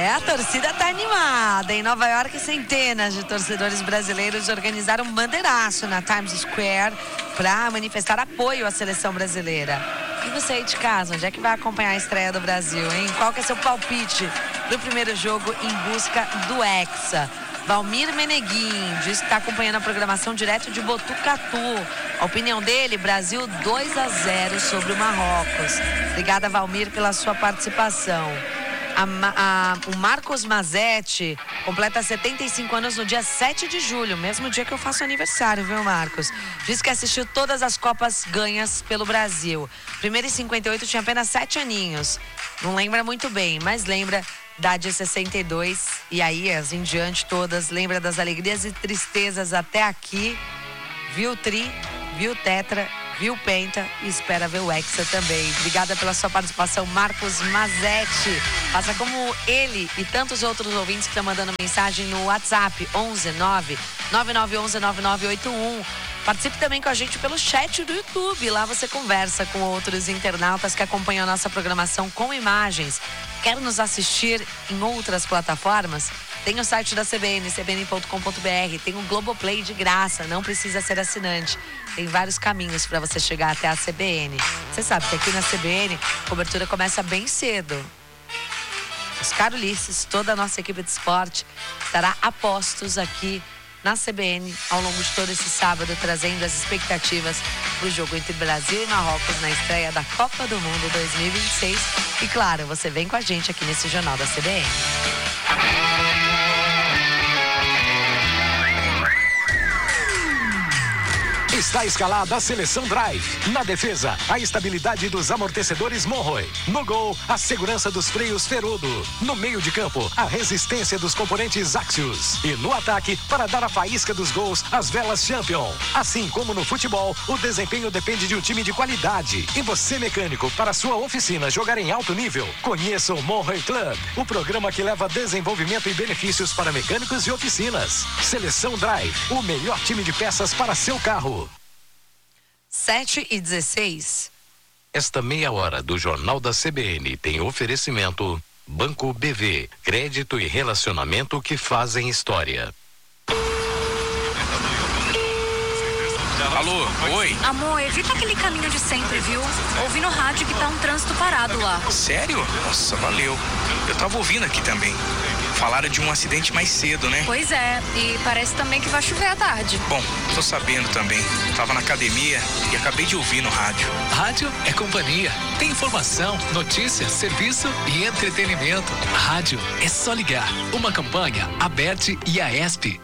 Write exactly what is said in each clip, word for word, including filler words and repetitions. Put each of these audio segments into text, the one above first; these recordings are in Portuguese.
É, a torcida tá animada. Em Nova York, centenas de torcedores brasileiros organizaram um bandeiraço na Times Square para manifestar apoio à seleção brasileira. E você aí de casa, onde é que vai acompanhar a estreia do Brasil, hein? Qual que é seu palpite do primeiro jogo em busca do Hexa? Valmir Meneguin diz que está acompanhando a programação direto de Botucatu. A opinião dele, Brasil dois a zero sobre o Marrocos. Obrigada, Valmir, pela sua participação. A, a, o Marcos Mazetti completa setenta e cinco anos no dia sete de julho, mesmo dia que eu faço aniversário, viu, Marcos? Diz que assistiu todas as Copas ganhas pelo Brasil. Primeiro em cinquenta e oito tinha apenas sete aninhos. Não lembra muito bem, mas lembra da de sessenta e dois. E aí, as em diante todas, lembra das alegrias e tristezas até aqui. Viu Tri, viu Tetra, viu Penta e espera ver o Hexa também. Obrigada pela sua participação, Marcos Mazetti. Faça como ele e tantos outros ouvintes que estão mandando mensagem no WhatsApp onze nove nove nove um um nove nove oito um. Participe também com a gente pelo chat do YouTube. Lá você conversa com outros internautas que acompanham a nossa programação com imagens. Quer nos assistir em outras plataformas? Tem o site da C B N, c b n ponto com ponto b r. Tem o Globoplay de graça, não precisa ser assinante. Tem vários caminhos para você chegar até a C B N. Você sabe que aqui na C B N a cobertura começa bem cedo. Oscar Ulisses, toda a nossa equipe de esporte estará a postos aqui na C B N ao longo de todo esse sábado, trazendo as expectativas para o jogo entre Brasil e Marrocos na estreia da Copa do Mundo dois mil e vinte e seis. E claro, você vem com a gente aqui nesse Jornal da C B N. Está escalada a seleção Drive. Na defesa, a estabilidade dos amortecedores Monroe. No gol, a segurança dos freios Ferudo. No meio de campo, a resistência dos componentes Axios. E no ataque, para dar a faísca dos gols, as velas Champion. Assim como no futebol, o desempenho depende de um time de qualidade. E você, mecânico, para sua oficina jogar em alto nível, conheça o Monroe Club, o programa que leva desenvolvimento e benefícios para mecânicos e oficinas. Seleção Drive, o melhor time de peças para seu carro. sete e dezesseis. Esta meia hora do Jornal da C B N tem oferecimento Banco B V, crédito e relacionamento que fazem história. Alô, oi? Amor, evita aquele caminho de sempre, viu? Ouvi no rádio que tá um trânsito parado lá. Sério? Nossa, valeu. Eu tava ouvindo aqui também. Falaram de um acidente mais cedo, né? Pois é, e parece também que vai chover à tarde. Bom, tô sabendo também. Tava na academia e acabei de ouvir no rádio. Rádio é companhia. Tem informação, notícia, serviço e entretenimento. Rádio é só ligar. Uma campanha, Aberte e a ESP.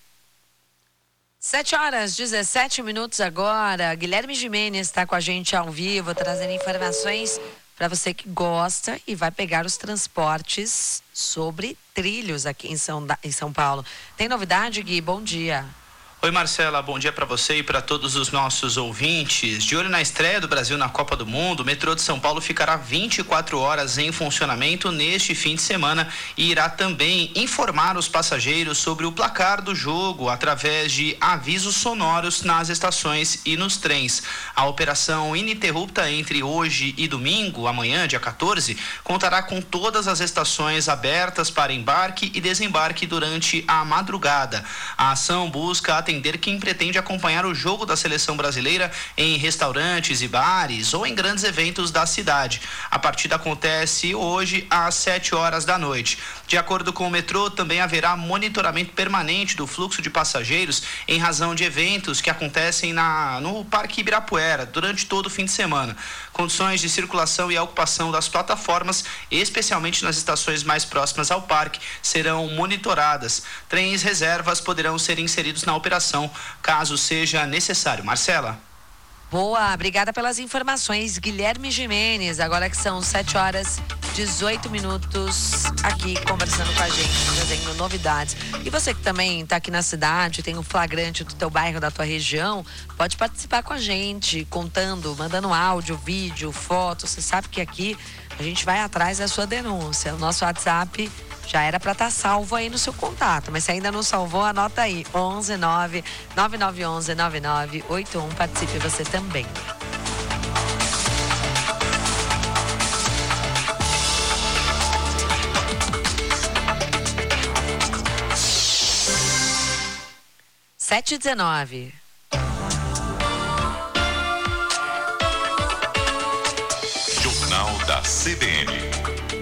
sete horas, dezessete minutos agora. Guilherme Gimenez está com a gente ao vivo, trazendo informações para você que gosta e vai pegar os transportes sobre trilhos aqui em São, em São Paulo. Tem novidade, Gui? Bom dia. Oi, Marcela, bom dia para você e para todos os nossos ouvintes. De olho na estreia do Brasil na Copa do Mundo, o metrô de São Paulo ficará vinte e quatro horas em funcionamento neste fim de semana e irá também informar os passageiros sobre o placar do jogo através de avisos sonoros nas estações e nos trens. A operação ininterrupta entre hoje e domingo, amanhã, dia quatorze, contará com todas as estações abertas para embarque e desembarque durante a madrugada. A ação busca atender quem pretende acompanhar o jogo da seleção brasileira em restaurantes e bares ou em grandes eventos da cidade. A partida acontece hoje às sete horas da noite. De acordo com o metrô, também haverá monitoramento permanente do fluxo de passageiros em razão de eventos que acontecem na, no Parque Ibirapuera durante todo o fim de semana. Condições de circulação e a ocupação das plataformas, especialmente nas estações mais próximas ao parque, serão monitoradas. Trens reservas poderão ser inseridos na operação caso seja necessário. Marcela. Boa, obrigada pelas informações, Guilherme Gimenez. Agora que são sete horas, dezoito minutos, aqui conversando com a gente, trazendo novidades. E você que também está aqui na cidade, tem o flagrante do teu bairro, da tua região, pode participar com a gente, contando, mandando áudio, vídeo, foto. Você sabe que aqui a gente vai atrás da sua denúncia. O nosso WhatsApp já era para estar salvo aí no seu contato, mas se ainda não salvou, anota aí, onze nove nove nove um um nove nove oito um, participe você também. sete e dezenove. Jornal da C B N.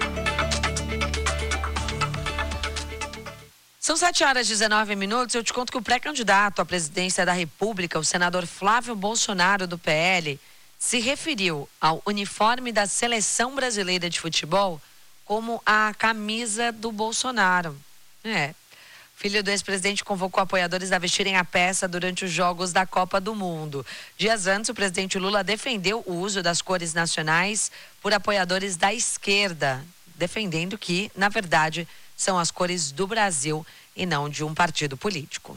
São sete horas e dezenove minutos. Eu te conto que o pré-candidato à presidência da República, o senador Flávio Bolsonaro, do P L, se referiu ao uniforme da Seleção Brasileira de Futebol como a camisa do Bolsonaro. É. Filho do ex-presidente convocou apoiadores a vestirem a peça durante os Jogos da Copa do Mundo. Dias antes, o presidente Lula defendeu o uso das cores nacionais por apoiadores da esquerda, defendendo que, na verdade, são as cores do Brasil e não de um partido político.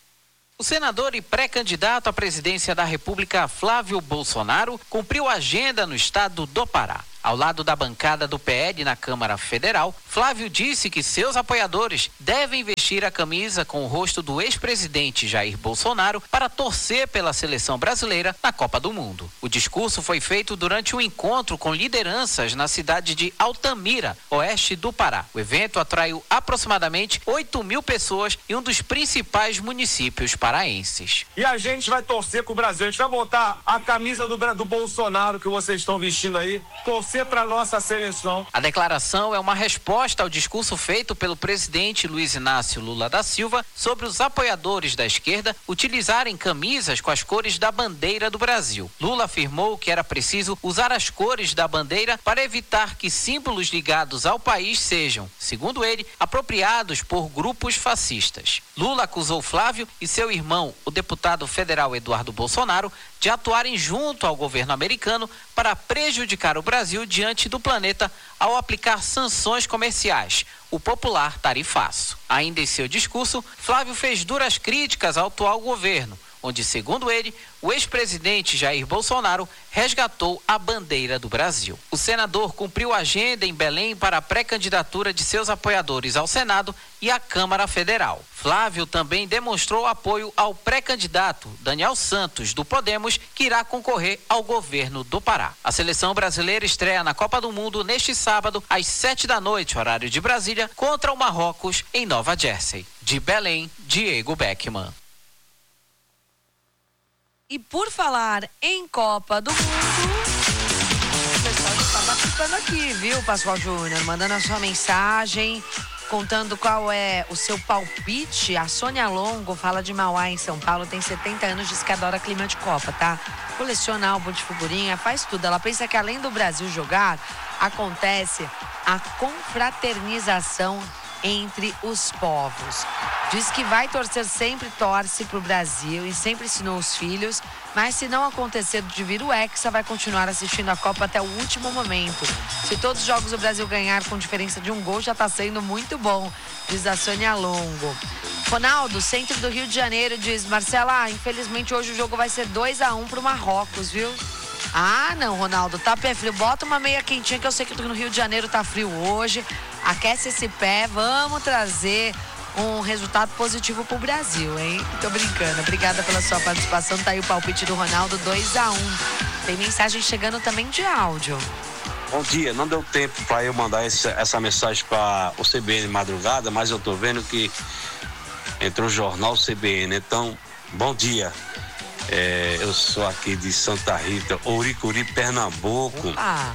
O senador e pré-candidato à presidência da República, Flávio Bolsonaro, cumpriu a agenda no estado do Pará. Ao lado da bancada do P L na Câmara Federal, Flávio disse que seus apoiadores devem vestir a camisa com o rosto do ex-presidente Jair Bolsonaro para torcer pela seleção brasileira na Copa do Mundo. O discurso foi feito durante um encontro com lideranças na cidade de Altamira, oeste do Pará. O evento atraiu aproximadamente oito mil pessoas em um dos principais municípios paraenses. E a gente vai torcer com o Brasil, a gente vai botar a camisa do, do Bolsonaro que vocês estão vestindo aí, torcer para nossa seleção. A declaração é uma resposta ao discurso feito pelo presidente Luiz Inácio Lula da Silva sobre os apoiadores da esquerda utilizarem camisas com as cores da bandeira do Brasil. Lula afirmou que era preciso usar as cores da bandeira para evitar que símbolos ligados ao país sejam, segundo ele, apropriados por grupos fascistas. Lula acusou Flávio e seu irmão, o deputado federal Eduardo Bolsonaro, de atuarem junto ao governo americano para prejudicar o Brasil diante do planeta ao aplicar sanções comerciais, o popular tarifaço. Ainda em seu discurso, Flávio fez duras críticas ao atual governo, onde, segundo ele, o ex-presidente Jair Bolsonaro resgatou a bandeira do Brasil. O senador cumpriu a agenda em Belém para a pré-candidatura de seus apoiadores ao Senado e à Câmara Federal. Flávio também demonstrou apoio ao pré-candidato Daniel Santos, do Podemos, que irá concorrer ao governo do Pará. A seleção brasileira estreia na Copa do Mundo neste sábado, às sete da noite, horário de Brasília, contra o Marrocos, em Nova Jersey. De Belém, Diego Beckman. E por falar em Copa do Mundo, o pessoal está participando aqui, viu, Pascoal Júnior? Mandando a sua mensagem, contando qual é o seu palpite. A Sônia Longo fala de Mauá, em São Paulo, tem setenta anos, diz que adora clima de Copa, tá? Coleciona álbum de figurinha, faz tudo. Ela pensa que além do Brasil jogar, acontece a confraternização entre os povos. Diz que vai torcer, sempre torce pro Brasil e sempre ensinou os filhos, mas se não acontecer de vir o Hexa, vai continuar assistindo a Copa até o último momento. Se todos os jogos o Brasil ganhar com diferença de um gol, já tá sendo muito bom, diz a Sônia Longo. Ronaldo, centro do Rio de Janeiro, diz: Marcela, infelizmente hoje o jogo vai ser dois a um pro Marrocos, viu? Ah, não, Ronaldo, tá pé frio. Bota uma meia quentinha, que eu sei que no Rio de Janeiro tá frio hoje. Aquece esse pé, vamos trazer um resultado positivo pro Brasil, hein? Tô brincando. Obrigada pela sua participação. Tá aí o palpite do Ronaldo, dois a um. Tem mensagem chegando também de áudio. Bom dia, não deu tempo para eu mandar essa, essa mensagem para o C B N madrugada, mas eu tô vendo que entrou o jornal C B N. Então, bom dia. É, eu sou aqui de Santa Rita, Ouricuri, Pernambuco. Ah.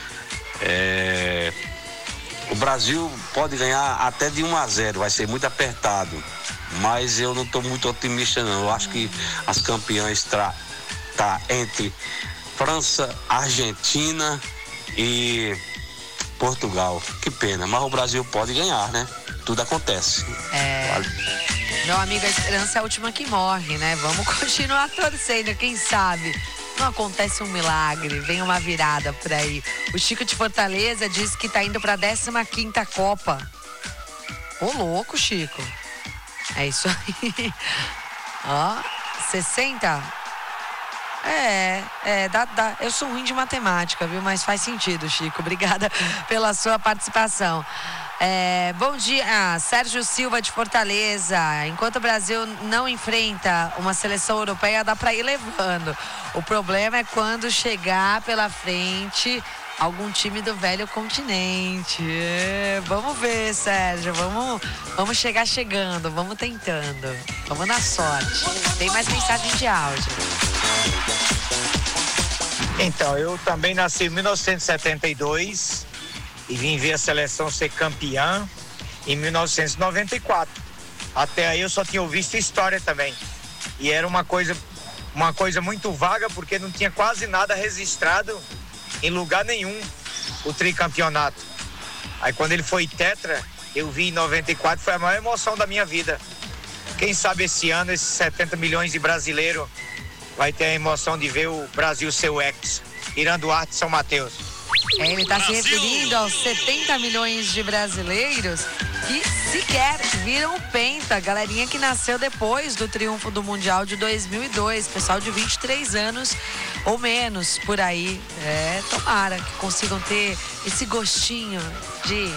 É, o Brasil pode ganhar até de um a zero, vai ser muito apertado. Mas eu não estou muito otimista, não. Eu acho que as campeãs tra, tá entre França, Argentina e Portugal. Que pena, mas o Brasil pode ganhar, né? Tudo acontece. É. Vale. Meu amigo, a esperança é a última que morre, né? Vamos continuar torcendo, quem sabe não acontece um milagre, vem uma virada por aí. O Chico de Fortaleza diz que tá indo pra décima quinta Copa. Ô, louco, Chico. É isso aí. Ó, sessenta? É, é, dá, dá. Eu sou ruim de matemática, viu? Mas faz sentido, Chico. Obrigada pela sua participação. É, bom dia, ah, Sérgio Silva de Fortaleza. Enquanto o Brasil não enfrenta uma seleção europeia, dá para ir levando. O problema é quando chegar pela frente algum time do velho continente. É, vamos ver, Sérgio, vamos, vamos chegar chegando, vamos tentando, vamos na sorte. Tem mais mensagem de áudio. Então, eu também nasci em mil novecentos e setenta e dois e vim ver a seleção ser campeã em mil novecentos e noventa e quatro. Até aí eu só tinha visto história também. E era uma coisa, uma coisa muito vaga, porque não tinha quase nada registrado em lugar nenhum o tricampeonato. Aí quando ele foi tetra, eu vi em noventa e quatro, foi a maior emoção da minha vida. Quem sabe esse ano, esses setenta milhões de brasileiros vai ter a emoção de ver o Brasil ser o ex, Irã Duarte São Mateus. É, ele está se referindo aos setenta milhões de brasileiros que sequer viram o Penta, galerinha que nasceu depois do triunfo do Mundial de dois mil e dois, pessoal de vinte e três anos ou menos por aí. É, tomara que consigam ter esse gostinho de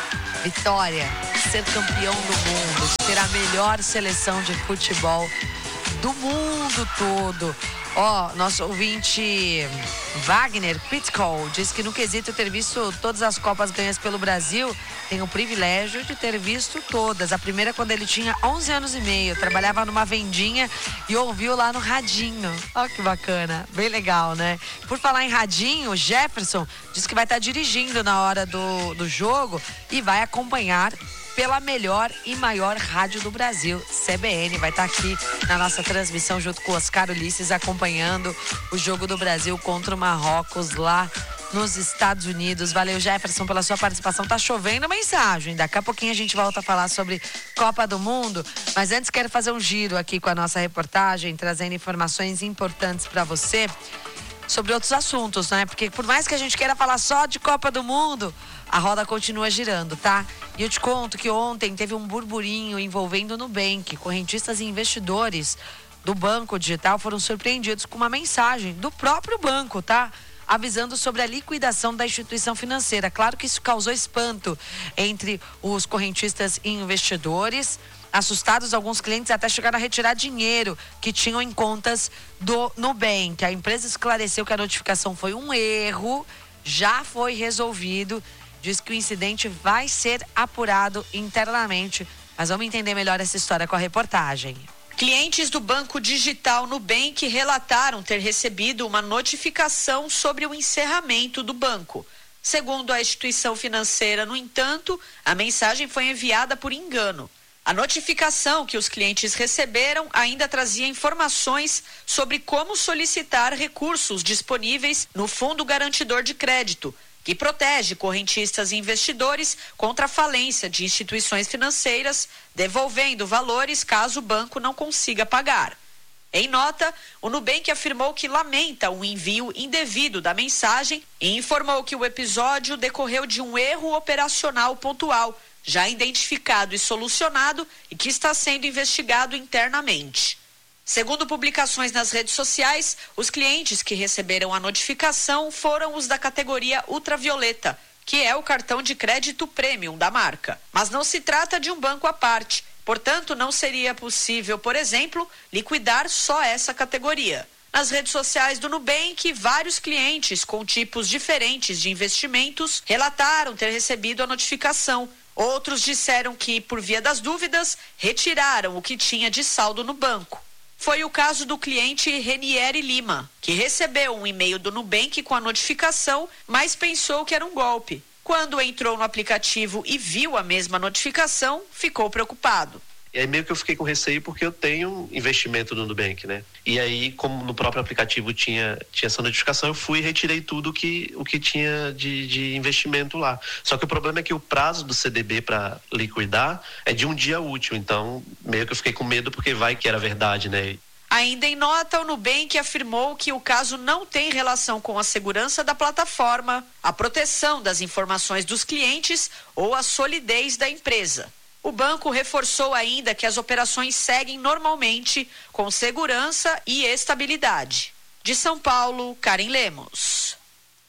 vitória, ser campeão do mundo, de ter a melhor seleção de futebol do mundo todo. Ó, oh, nosso ouvinte Wagner Pitcoll diz que no quesito ter visto todas as Copas ganhas pelo Brasil, tem o privilégio de ter visto todas. A primeira quando ele tinha onze anos e meio, trabalhava numa vendinha e ouviu lá no radinho. Ó, oh, que bacana, bem legal, né? Por falar em radinho, o Jefferson diz que vai estar dirigindo na hora do, do jogo e vai acompanhar pela melhor e maior rádio do Brasil, C B N, vai estar aqui na nossa transmissão junto com o Oscar Ulisses, acompanhando o jogo do Brasil contra o Marrocos lá nos Estados Unidos. Valeu, Jefferson, pela sua participação. Tá chovendo mensagem, daqui a pouquinho a gente volta a falar sobre Copa do Mundo, mas antes quero fazer um giro aqui com a nossa reportagem, trazendo informações importantes para você sobre outros assuntos, né? Porque por mais que a gente queira falar só de Copa do Mundo, a roda continua girando, tá? E eu te conto que ontem teve um burburinho envolvendo o Nubank. Correntistas e investidores do Banco Digital foram surpreendidos com uma mensagem do próprio banco, tá? Avisando sobre a liquidação da instituição financeira. Claro que isso causou espanto entre os correntistas e investidores. Assustados, alguns clientes até chegaram a retirar dinheiro que tinham em contas do Nubank. A empresa esclareceu que a notificação foi um erro, já foi resolvido. Diz que o incidente vai ser apurado internamente. Mas vamos entender melhor essa história com a reportagem. Clientes do Banco Digital Nubank relataram ter recebido uma notificação sobre o encerramento do banco. Segundo a instituição financeira, no entanto, a mensagem foi enviada por engano. A notificação que os clientes receberam ainda trazia informações sobre como solicitar recursos disponíveis no Fundo Garantidor de Crédito, que protege correntistas e investidores contra a falência de instituições financeiras, devolvendo valores caso o banco não consiga pagar. Em nota, o Nubank afirmou que lamenta o envio indevido da mensagem e informou que o episódio decorreu de um erro operacional pontual, já identificado e solucionado e que está sendo investigado internamente. Segundo publicações nas redes sociais, os clientes que receberam a notificação foram os da categoria ultravioleta, que é o cartão de crédito premium da marca. Mas não se trata de um banco à parte, portanto não seria possível, por exemplo, liquidar só essa categoria. Nas redes sociais do Nubank, vários clientes com tipos diferentes de investimentos relataram ter recebido a notificação. Outros disseram que, por via das dúvidas, retiraram o que tinha de saldo no banco. Foi o caso do cliente Renieri Lima, que recebeu um e-mail do Nubank com a notificação, mas pensou que era um golpe. Quando entrou no aplicativo e viu a mesma notificação, ficou preocupado. E aí meio que eu fiquei com receio porque eu tenho investimento no Nubank, né? E aí, como no próprio aplicativo tinha, tinha essa notificação, eu fui e retirei tudo que, o que tinha de, de investimento lá. Só que o problema é que o prazo do C D B para liquidar é de um dia útil, então meio que eu fiquei com medo porque vai que era verdade, né? Ainda em nota, o Nubank afirmou que o caso não tem relação com a segurança da plataforma, a proteção das informações dos clientes ou a solidez da empresa. O banco reforçou ainda que as operações seguem normalmente, com segurança e estabilidade. De São Paulo, Karen Lemos.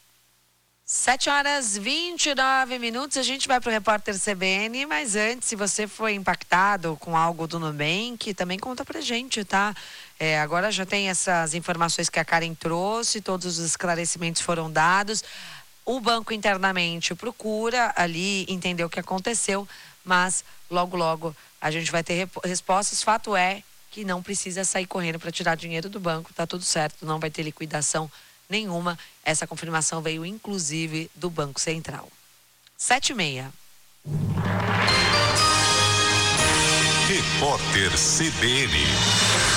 sete horas e vinte e nove minutos, a gente vai para o repórter C B N, mas antes, se você foi impactado com algo do Nubank, também conta pra gente, tá? É, agora já tem essas informações que a Karen trouxe, todos os esclarecimentos foram dados. O banco internamente procura ali entender o que aconteceu, mas logo, logo a gente vai ter respostas. Fato é que não precisa sair correndo para tirar dinheiro do banco, tá tudo certo, não vai ter liquidação nenhuma. Essa confirmação veio inclusive do Banco Central. Sete e meia. Repórter C B N.